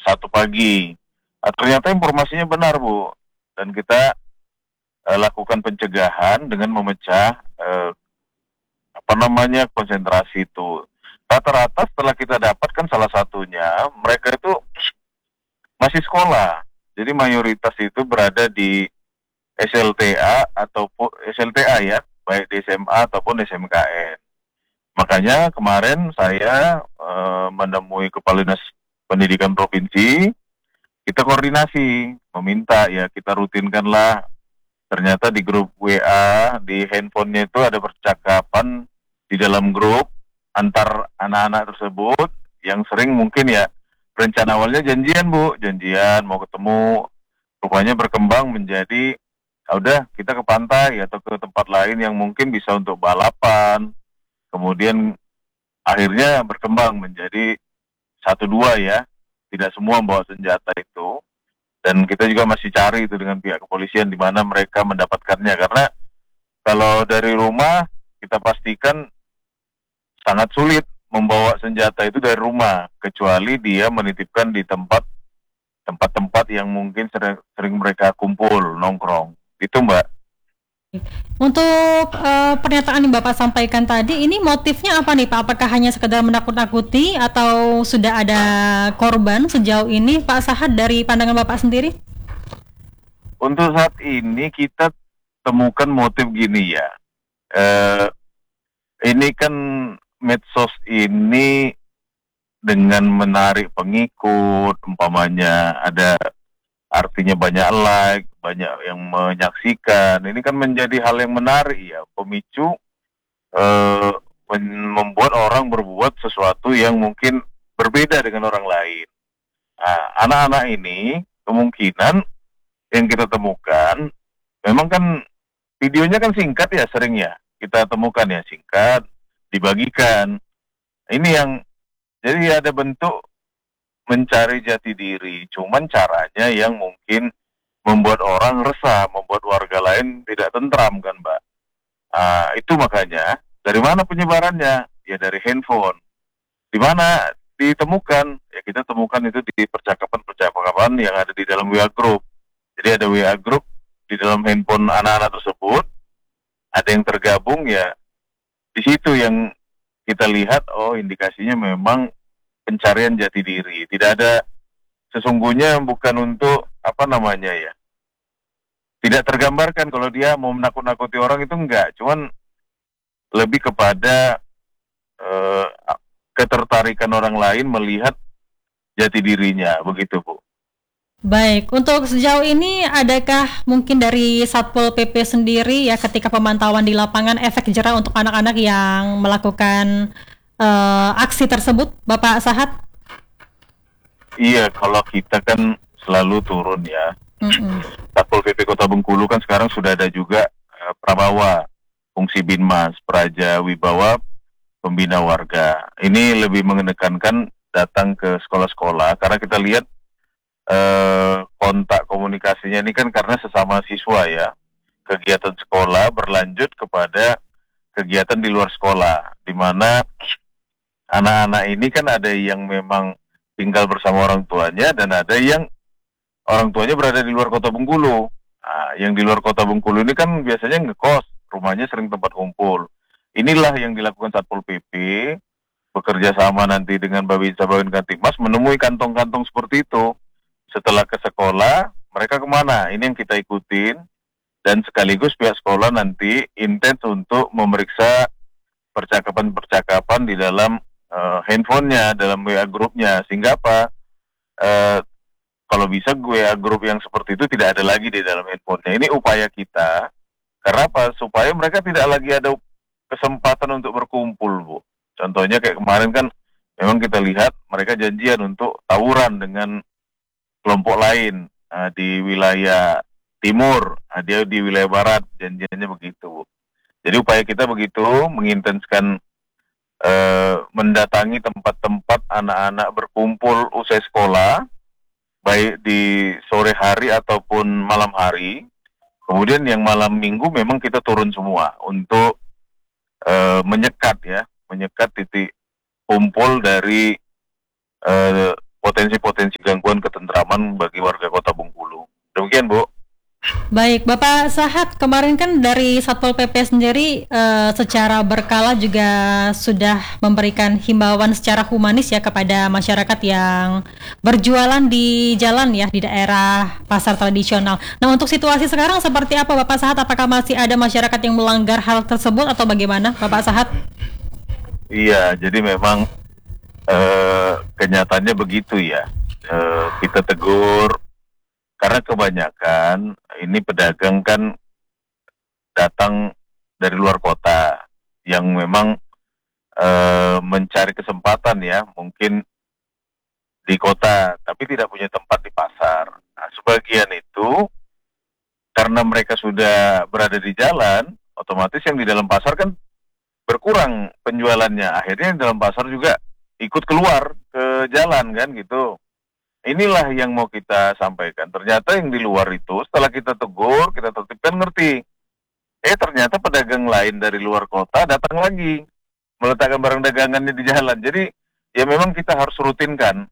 1 pagi. Ternyata informasinya benar, Bu. Dan kita lakukan pencegahan dengan memecah konsentrasi itu. Rata-rata setelah kita dapatkan salah satunya, mereka itu masih sekolah. Jadi mayoritas itu berada di SLTA ataupun SLTA ya, baik di SMA ataupun SMKN. Makanya kemarin saya menemui Kepala Dinas Pendidikan Provinsi, kita koordinasi, meminta ya kita rutinkanlah. Ternyata di grup WA, di handphonenya itu ada percakapan di dalam grup antar anak-anak tersebut yang sering mungkin ya rencana awalnya janjian, Bu, janjian mau ketemu, rupanya berkembang menjadi udah kita ke pantai atau ke tempat lain yang mungkin bisa untuk balapan. Kemudian akhirnya berkembang menjadi 1-2 ya, tidak semua membawa senjata itu. Dan kita juga masih cari itu dengan pihak kepolisian di mana mereka mendapatkannya. Karena kalau dari rumah kita pastikan sangat sulit membawa senjata itu dari rumah, kecuali dia menitipkan di tempat-tempat yang mungkin sering mereka kumpul, nongkrong. Itu, Mbak. Untuk pernyataan yang Bapak sampaikan tadi, ini motifnya apa nih Pak? Apakah hanya sekedar menakut-nakuti atau sudah ada korban sejauh ini, Pak Sahad, dari pandangan Bapak sendiri? Untuk saat ini kita temukan motif gini ya. Ini kan medsos ini dengan menarik pengikut, umpamanya ada artinya banyak like, banyak yang menyaksikan. Ini kan menjadi hal yang menarik ya, pemicu membuat orang berbuat sesuatu yang mungkin berbeda dengan orang lain. Nah, anak-anak ini kemungkinan yang kita temukan, memang kan videonya kan singkat ya, sering ya kita temukan ya, singkat, dibagikan. Ini yang jadi ada bentuk mencari jati diri, cuman caranya yang mungkin membuat orang resah, membuat warga lain tidak tentram kan, Mbak. Itu makanya, dari mana penyebarannya? Ya dari handphone. Di mana ditemukan? Ya kita temukan itu di percakapan-percakapan yang ada di dalam WA Group. Jadi ada WA Group di dalam handphone anak-anak tersebut, ada yang tergabung ya, di situ yang kita lihat, oh indikasinya memang pencarian jati diri. Tidak ada, sesungguhnya bukan untuk ya, tidak tergambarkan kalau dia mau menakut-nakuti orang, itu enggak, cuman lebih kepada ketertarikan orang lain melihat jati dirinya, begitu Bu. Baik, untuk sejauh ini adakah mungkin dari Satpol PP sendiri ya ketika pemantauan di lapangan efek jerah untuk anak-anak yang melakukan aksi tersebut, Bapak Sahad? Iya, kalau kita kan selalu turun ya. Satpol PP Kota Bengkulu kan sekarang sudah ada juga Prabawa, fungsi Binmas, Praja Wibawa, pembina warga. Ini lebih menekankan datang ke sekolah-sekolah karena kita lihat kontak komunikasinya ini kan karena sesama siswa ya. Kegiatan sekolah berlanjut kepada kegiatan di luar sekolah, di mana anak-anak ini kan ada yang memang tinggal bersama orang tuanya dan ada yang orang tuanya berada di luar Kota Bengkulu. Yang di luar Kota Bengkulu ini kan biasanya ngekos, rumahnya sering tempat kumpul. Inilah yang dilakukan Satpol PP, bekerja sama nanti dengan Babinsa Babin Kantikmas, menemui kantong-kantong seperti itu. Setelah ke sekolah, mereka kemana? Ini yang kita ikutin, dan sekaligus pihak sekolah nanti intens untuk memeriksa percakapan-percakapan di dalam handphonenya, dalam WA grupnya, sehingga apa? Kalau bisa WA grup yang seperti itu tidak ada lagi di dalam handphonenya. Ini upaya kita, karena apa? Supaya mereka tidak lagi ada kesempatan untuk berkumpul, Bu. Contohnya kayak kemarin kan, memang kita lihat mereka janjian untuk tawuran dengan kelompok lain di wilayah timur, dia di wilayah barat, janjiannya begitu. Jadi upaya kita begitu, mengintenskan mendatangi tempat-tempat anak-anak berkumpul usai sekolah, baik di sore hari ataupun malam hari. Kemudian yang malam minggu memang kita turun semua untuk menyekat titik kumpul dari potensi-potensi gangguan ketentraman bagi warga Kota Bengkulu. Demikian, Bu. Baik, Bapak Sahat, kemarin kan dari Satpol PP sendiri secara berkala juga sudah memberikan himbauan secara humanis ya kepada masyarakat yang berjualan di jalan ya di daerah pasar tradisional. Nah, untuk situasi sekarang seperti apa Bapak Sahat? Apakah masih ada masyarakat yang melanggar hal tersebut atau bagaimana Bapak Sahat? Iya, jadi memang kenyataannya begitu ya. Kita tegur karena kebanyakan ini pedagang kan datang dari luar kota yang memang mencari kesempatan ya, mungkin di kota tapi tidak punya tempat di pasar. Nah, sebagian itu karena mereka sudah berada di jalan, otomatis yang di dalam pasar kan berkurang penjualannya. Akhirnya yang di dalam pasar juga ikut keluar ke jalan kan gitu. Inilah yang mau kita sampaikan. Ternyata yang di luar itu setelah kita tegur, kita tertibkan ngerti. Ternyata pedagang lain dari luar kota datang lagi meletakkan barang dagangannya di jalan. Jadi ya memang kita harus rutinkan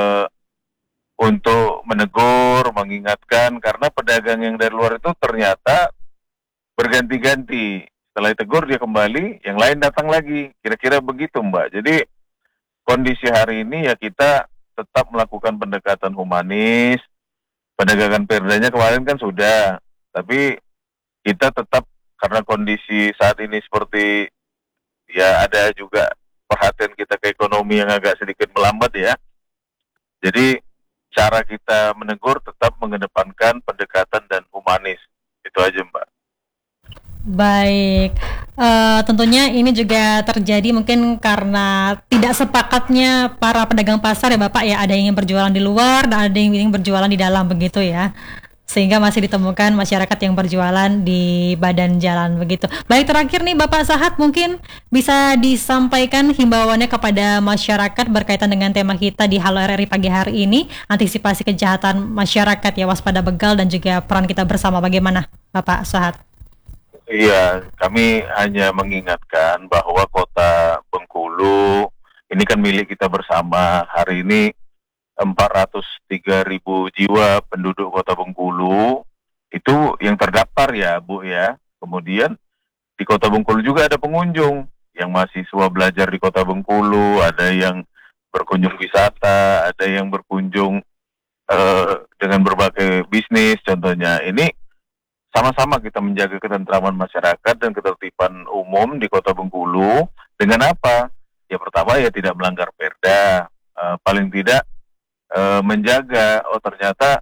untuk menegur, mengingatkan karena pedagang yang dari luar itu ternyata berganti-ganti. Setelah ditegur dia kembali, yang lain datang lagi. Kira-kira begitu, Mbak. Jadi kondisi hari ini ya kita tetap melakukan pendekatan humanis. Penegakan perdanya kemarin kan sudah, tapi kita tetap karena kondisi saat ini seperti ya ada juga perhatian kita ke ekonomi yang agak sedikit melambat ya. Jadi cara kita menegur tetap mengedepankan pendekatan dan humanis. Itu aja, Mbak. Baik, tentunya ini juga terjadi mungkin karena tidak sepakatnya para pedagang pasar ya Bapak ya, ada yang ingin berjualan di luar dan ada yang ingin berjualan di dalam begitu ya, sehingga masih ditemukan masyarakat yang berjualan di badan jalan begitu. Baik, terakhir nih Bapak Sahat, mungkin bisa disampaikan himbauannya kepada masyarakat berkaitan dengan tema kita di Halo RRI pagi hari ini, antisipasi kejahatan masyarakat ya, waspada begal dan juga peran kita bersama, bagaimana Bapak Sahat? Iya, kami hanya mengingatkan bahwa Kota Bengkulu ini kan milik kita bersama. Hari ini 403.000 jiwa penduduk Kota Bengkulu itu yang terdaftar ya, Bu ya. Kemudian di Kota Bengkulu juga ada pengunjung yang mahasiswa belajar di Kota Bengkulu, ada yang berkunjung wisata, ada yang berkunjung dengan berbagai bisnis contohnya. Ini sama-sama kita menjaga ketentraman masyarakat dan ketertiban umum di Kota Bengkulu dengan apa? Ya pertama ya tidak melanggar perda, paling tidak menjaga ternyata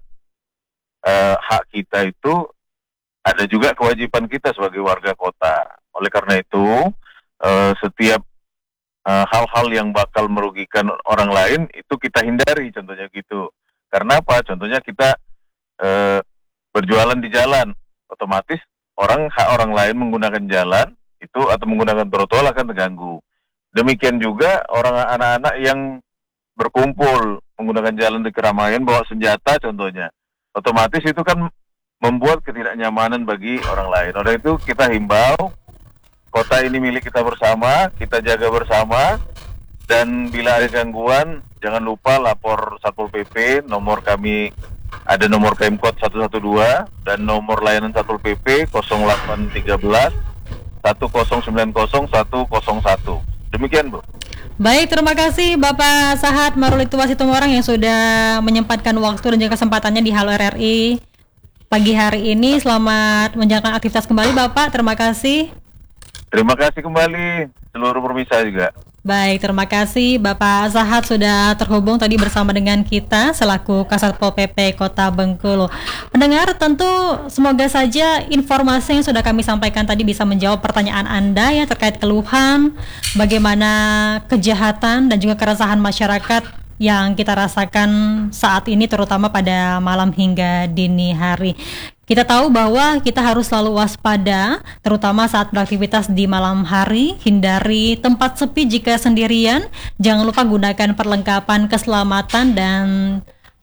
hak kita itu ada juga kewajiban kita sebagai warga kota. Oleh karena itu setiap hal-hal yang bakal merugikan orang lain itu kita hindari, contohnya gitu. Karena apa? Contohnya kita berjualan di jalan, otomatis hak orang lain menggunakan jalan itu atau menggunakan trotoar akan terganggu. Demikian juga anak-anak yang berkumpul menggunakan jalan di keramaian bawa senjata contohnya, otomatis itu kan membuat ketidaknyamanan bagi orang lain. Oleh itu kita himbau, kota ini milik kita bersama, kita jaga bersama, dan bila ada gangguan jangan lupa lapor Satpol PP. Nomor kami ada nomor Pemkot 112 dan nomor layanan Satpol PP 0813 1090 101. Demikian, Bu. Baik, terima kasih Bapak Sahat Marulito Wasitumorang yang sudah menyempatkan waktu dan juga kesempatannya di Halo RRI pagi hari ini. Selamat menjalankan aktivitas kembali Bapak, terima kasih. Terima kasih kembali seluruh pemirsa juga. Baik, terima kasih Bapak Sahat sudah terhubung tadi bersama dengan kita selaku Kasatpol PP Kota Bengkulu. Pendengar, tentu semoga saja informasi yang sudah kami sampaikan tadi bisa menjawab pertanyaan Anda yang terkait keluhan, bagaimana kejahatan dan juga keresahan masyarakat yang kita rasakan saat ini terutama pada malam hingga dini hari. Kita tahu bahwa kita harus selalu waspada, terutama saat beraktivitas di malam hari, hindari tempat sepi jika sendirian, jangan lupa gunakan perlengkapan keselamatan dan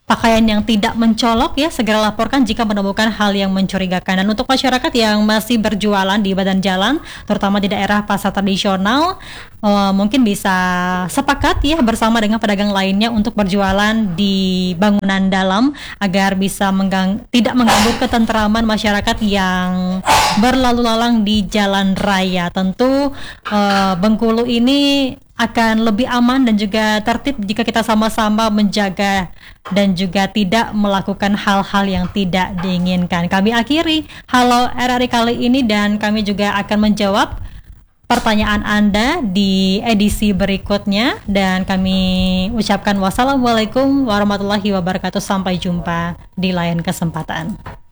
pakaian yang tidak mencolok ya, segera laporkan jika menemukan hal yang mencurigakan. Dan untuk masyarakat yang masih berjualan di badan jalan, terutama di daerah pasar tradisional, mungkin bisa sepakat ya bersama dengan pedagang lainnya untuk berjualan di bangunan dalam agar bisa tidak mengganggu ketentraman masyarakat yang berlalu lalang di jalan raya. Tentu Bengkulu ini akan lebih aman dan juga tertib jika kita sama-sama menjaga dan juga tidak melakukan hal-hal yang tidak diinginkan. Kami akhiri Halo RRI kali ini dan kami juga akan menjawab pertanyaan Anda di edisi berikutnya dan kami ucapkan wassalamualaikum warahmatullahi wabarakatuh. Sampai jumpa di lain kesempatan.